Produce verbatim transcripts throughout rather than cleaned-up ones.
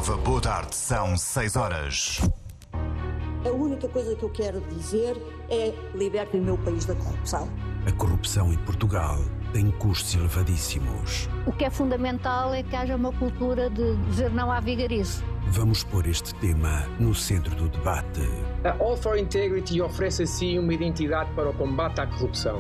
Nova Boa Tarde, são seis horas. A única coisa que eu quero dizer é: libertem o meu país da corrupção. A corrupção em Portugal tem custos elevadíssimos. O que é fundamental é que haja uma cultura de dizer não à vigarice. Vamos pôr este tema no centro do debate. A All for Integrity oferece assim uma identidade para o combate à corrupção.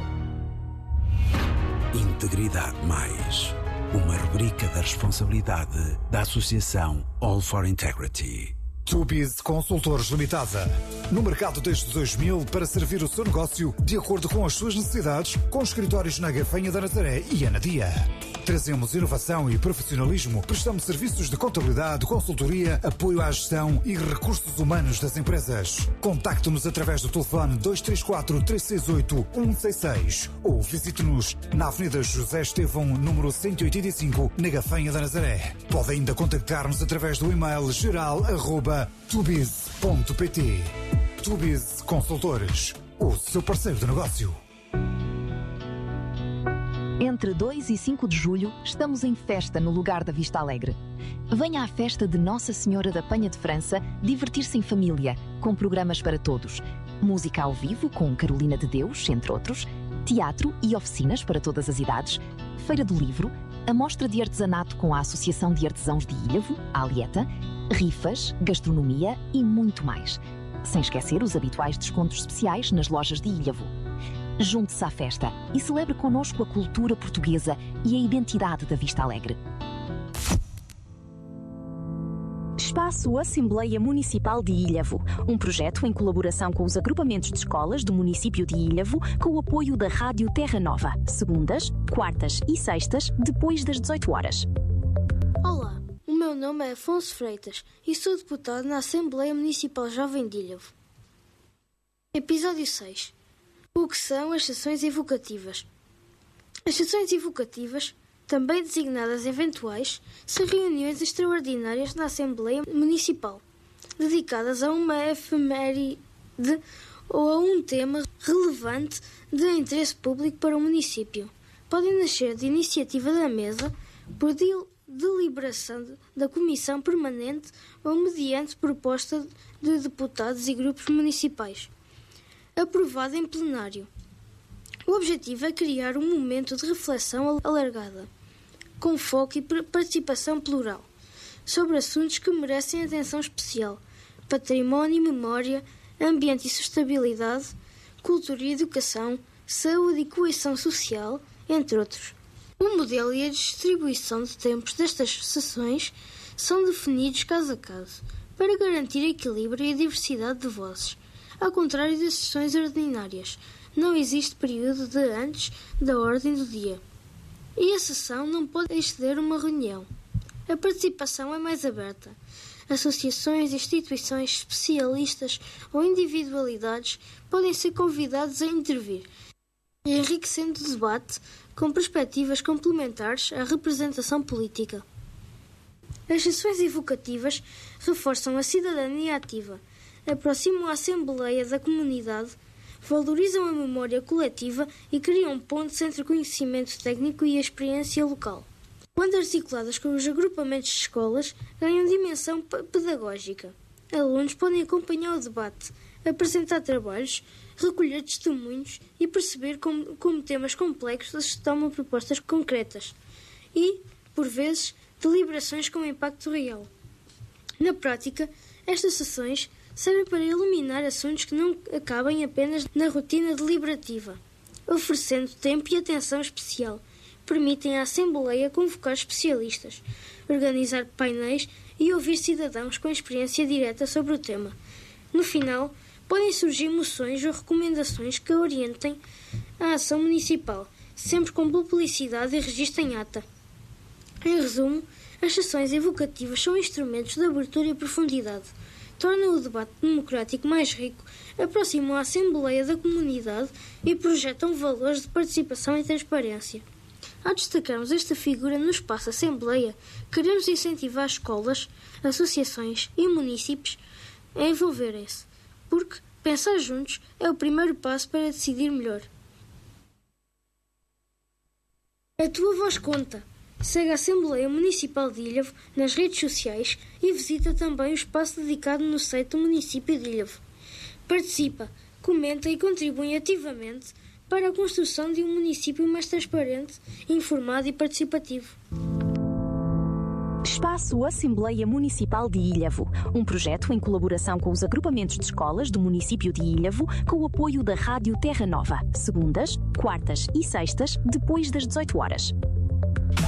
Integridade Mais, uma rubrica da responsabilidade da Associação All for Integrity. Tubiz Consultores Limitada. No mercado desde dois mil para servir o seu negócio de acordo com as suas necessidades, com escritórios na Gafanha da Nazaré e Anadia. Trazemos inovação e profissionalismo, prestamos serviços de contabilidade, consultoria, apoio à gestão e recursos humanos das empresas. Contacte-nos através do telefone dois três quatro, três seis oito, um seis seis ou visite-nos na Avenida José Estevão, número cento e oitenta e cinco, na Gafanha da Nazaré. Pode ainda contactar-nos através do e-mail geral arroba tubiz ponto pt. Tubiz Consultores, o seu parceiro de negócio. Entre dois e cinco de julho, estamos em festa no lugar da Vista Alegre. Venha à festa de Nossa Senhora da Penha de França divertir-se em família, com programas para todos. Música ao vivo com Carolina de Deus, entre outros. Teatro e oficinas para todas as idades. Feira do Livro. A mostra de artesanato com a Associação de Artesãos de Ilhavo, a Alieta. Rifas, gastronomia e muito mais. Sem esquecer os habituais descontos especiais nas lojas de Ilhavo. Junte-se à festa e celebre connosco a cultura portuguesa e a identidade da Vista Alegre. Espaço Assembleia Municipal de Ilhavo, um projeto em colaboração com os agrupamentos de escolas do município de Ilhavo, com o apoio da Rádio Terra Nova, segundas, quartas e sextas, depois das dezoito horas. Olá, o meu nome é Afonso Freitas e sou deputado na Assembleia Municipal Jovem de Ilhavo. Episódio seis. O que são as sessões evocativas? As sessões evocativas, também designadas eventuais, são reuniões extraordinárias na Assembleia Municipal, dedicadas a uma efeméride ou a um tema relevante de interesse público para o município. Podem nascer de iniciativa da mesa, por deliberação da Comissão Permanente ou mediante proposta de deputados e grupos municipais. Aprovada em plenário. O objetivo é criar um momento de reflexão alargada, com foco e participação plural, sobre assuntos que merecem atenção especial: património e memória, ambiente e sustentabilidade, cultura e educação, saúde e coesão social, entre outros. O modelo e a distribuição de tempos destas sessões são definidos caso a caso, para garantir equilíbrio e diversidade de vozes. Ao contrário das sessões ordinárias, não existe período de antes da ordem do dia. E a sessão não pode exceder uma reunião. A participação é mais aberta. Associações, instituições, especialistas ou individualidades podem ser convidados a intervir, enriquecendo o debate com perspectivas complementares à representação política. As sessões evocativas reforçam a cidadania ativa, aproximam a Assembleia da comunidade, valorizam a memória coletiva e criam pontes entre o conhecimento técnico e a experiência local. Quando articuladas com os agrupamentos de escolas, ganham dimensão pedagógica. Alunos podem acompanhar o debate, apresentar trabalhos, recolher testemunhos e perceber como, como temas complexos se tomam propostas concretas e, por vezes, deliberações com impacto real. Na prática, estas sessões servem para eliminar assuntos que não acabem apenas na rotina deliberativa, oferecendo tempo e atenção especial. Permitem à Assembleia convocar especialistas, organizar painéis e ouvir cidadãos com experiência direta sobre o tema. No final, podem surgir moções ou recomendações que orientem a ação municipal, sempre com publicidade e registro em ata. Em resumo, as sessões evocativas são instrumentos de abertura e profundidade, tornam o debate democrático mais rico, aproximam a Assembleia da comunidade e projetam valores de participação e transparência. Ao destacarmos esta figura no espaço Assembleia, queremos incentivar escolas, associações e municípios a envolverem-se, porque pensar juntos é o primeiro passo para decidir melhor. A tua voz conta. Segue a Assembleia Municipal de Ilhavo nas redes sociais e visita também o espaço dedicado no site do município de Ilhavo. Participa, comenta e contribui ativamente para a construção de um município mais transparente, informado e participativo. Espaço Assembleia Municipal de Ilhavo, um projeto em colaboração com os agrupamentos de escolas do município de Ilhavo, com o apoio da Rádio Terra Nova, segundas, quartas e sextas, depois das dezoito horas.